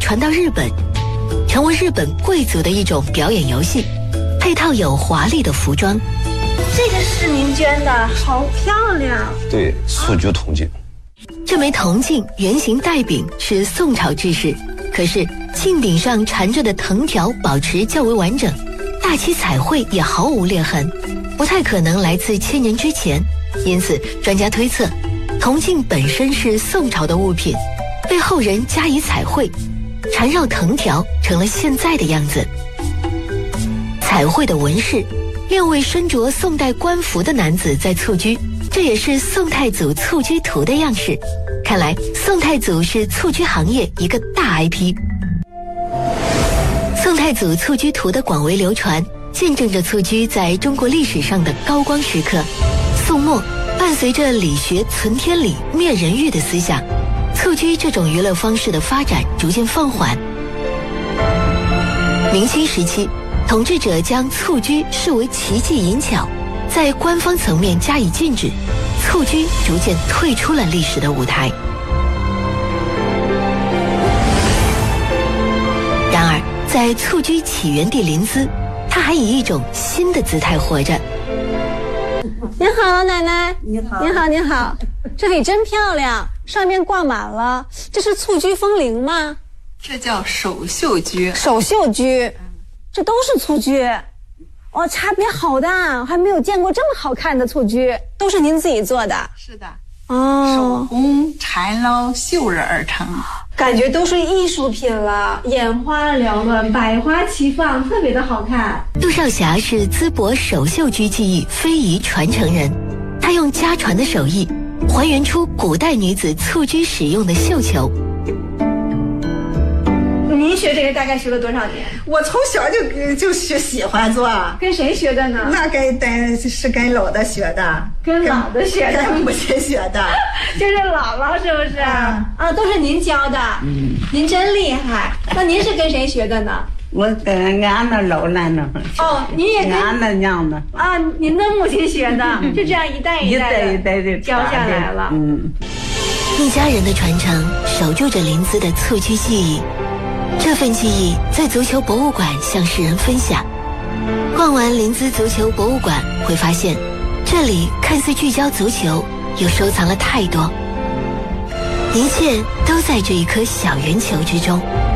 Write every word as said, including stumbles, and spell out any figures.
传到日本，成为日本贵族的一种表演游戏，配套有华丽的服装。 这个是您捐的，好漂亮。 对，蹴鞠铜镜。 这枚铜镜圆形带柄是宋朝制式，可是镜顶上缠着的藤条保持较为完整，大漆彩绘也毫无裂痕，不太可能来自千年之前。因此专家推测，铜镜本身是宋朝的物品，被后人加以彩绘，缠绕藤条成了现在的样子。彩绘的纹饰，六位身着宋代官服的男子在蹴鞠，这也是宋太祖蹴鞠图的样式。看来宋太祖是蹴鞠行业一个大 I P。 宋太祖蹴鞠图的广为流传，见证着蹴鞠在中国历史上的高光时刻。宋末，伴随着理学存天理灭人欲的思想，蹴鞠这种娱乐方式的发展逐渐放缓。明清时期，统治者将蹴鞠视为奇技淫巧，在官方层面加以禁止，蹴鞠逐渐退出了历史的舞台。然而，在蹴鞠起源地临淄，它还以一种新的姿态活着。 您好，老奶奶。 你好， 您好，您好。这里真漂亮，上面挂满了，这是蹴鞠风铃吗？ 这叫手绣鞠。 手绣鞠，这都是蹴鞠。哦，差别好大，我还没有见过这么好看的蹴鞠，都是您自己做的？ 是的。 哦， 手工缠绕绣制而成， 感觉都是艺术品了，眼花缭乱，百花齐放，特别的好看。 杜少霞是淄博手绣鞠技艺非遗传承人，她用家传的手艺还原出古代女子蹴鞠使用的绣球。 您学这个大概学了多少年？ 我从小就就学喜欢做。 跟谁学的呢？ 那跟跟是跟老的学的， 跟老的学的， 跟母亲学的， 就是姥姥是不是？ 啊， 啊，都是您教的。嗯，您真厉害。那您是跟谁学的呢？ 我跟俺那老奶奶。 哦，您也跟俺那娘的。 啊，您的母亲学的，就这样一代一代的一代一代的教下来了。 嗯， 一家人的传承，守住着临淄的蹴鞠技艺。这份技艺在足球博物馆向世人分享。逛完临淄足球博物馆，会发现这里看似聚焦足球，又收藏了太多，一切都在这一颗小圆球之中。